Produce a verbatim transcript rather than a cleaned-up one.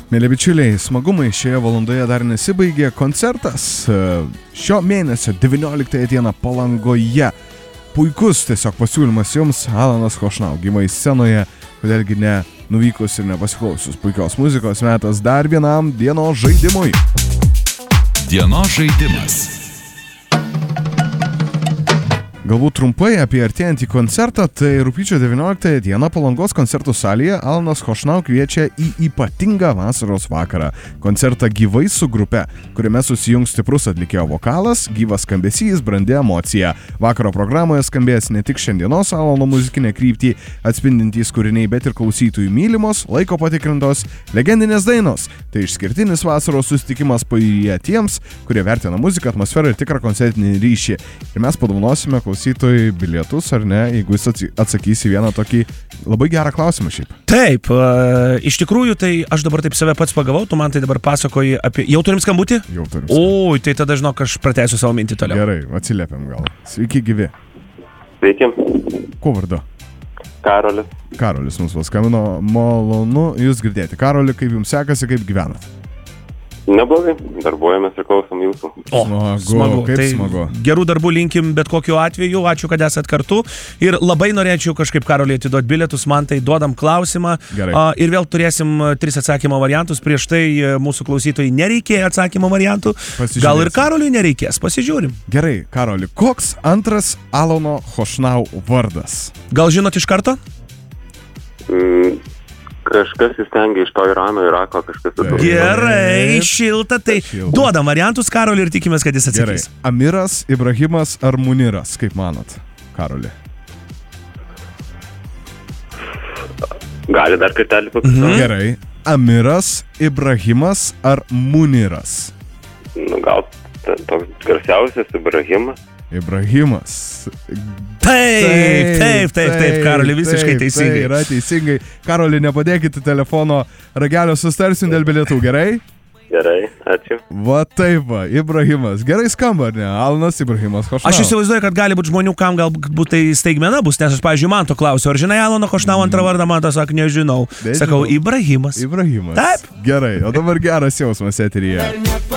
Mėly bičiuliai, smagumai šioje valandoje dar nesibaigė. Koncertas šio mėnesio devynioliktąją dieną Palangoje. Puikus tiesiog pasiūlymas jums, Alanas Chošnau, gyvai scenoje, kodėlgi ne nuvykus ir nepasiklausius puikios muzikos, metas dar vienam dienos žaidimui. Dienos žaidimas. Galbūt trumpai apie artėjantį koncertą, tai rugpjūčio devynioliktąją dieną Palangos koncertų salėje Alanas Chošnau kviečia į ypatingą vasaros vakarą. Koncertą gyvai su grupe, kuriame susijungs stiprus atlikėjo vokalas, gyvas skambesys, brandi emocija. Vakaro programoje skambės ne tik šiandienos Alano muzikinę kryptį atspindintys kūriniai, bet ir klausytojų mylimos, laiko patikrintos, legendinės dainos. Tai išskirtinis vasaros susitikimas pajūryje tiems, kurie vertina muziką, atmosferą ir tikrą koncertinį ryšį. Ir mes padovanosime klausytojų klausytojai bilietus, ar ne, jeigu jis atsakys į vieną tokį labai gerą klausimą šiaip. Taip, uh, iš tikrųjų, tai aš dabar taip save pats pagavau, tu man tai dabar pasakoji apie... Jau turim skambutį? Jau turim skambutį. Oi, tai tada žinok, aš pratęsiu savo mintį toliau. Gerai, atsiliepiam gal. Sveiki, gyvi. Sveiki. Kuo vardu? Karolis. Karolis mums paskambino, malonu jūs girdėti. Karoli, kaip jums sekasi, kaip gyvenat? Neblogai, darbuojamės ir klausom jūsų. O, smagu, smagu. Kaip tai smagu. Gerų darbų linkim bet kokiu atveju, ačiū, kad esat kartu. Ir labai norėčiau kažkaip Karoliui atiduoti bilietus, man tai duodam klausimą. Gerai. A, ir vėl turėsim tris atsakymo variantus. Prieš tai mūsų klausytojai nereikėjo atsakymo variantų. Gal ir Karoliui nereikės, pasižiūrim. Gerai, Karoli, koks antras Alano Chošnau vardas? Gal žinot iš karto? Mm. Kažkas įstengia iš to Irano, Irako, kažkas... Gerai, šilta, tai šilta. Duodam variantus Karoliui ir tikimės, kad jis atsakys. Gerai, Amiras, Ibrahimas ar Muniras, kaip manot, Karoli? Gali dar kartelį pakartoti. Mhm. Gerai, Amiras, Ibrahimas ar Muniras? Nu, gal t- toks garsiausias Ibrahimas. Ibrahimas. Taip, taip, taip, taip, Karoli, visiškai taip, teisingai. Tai yra teisingai. Karoli, nepadėkite telefono ragelio, sustarsim dėl bilietų, gerai? Gerai, ačiū. Va taip va, Ibrahimas. Gerai skamba, ar ne? Alanas Ibrahimas Chošnau. Aš įsivaizduoju, kad gali būti žmonių, kam galbūt tai staigmena bus, nes aš, pavyzdžiui, man to klausiu, ar žinai Alano Chošnau antrą vardą, man to sako, nežinau. Nežinau. Sakau, Ibrahimas. Ibrahimas. Taip. Gerai, o dabar geras jausmas eteryje.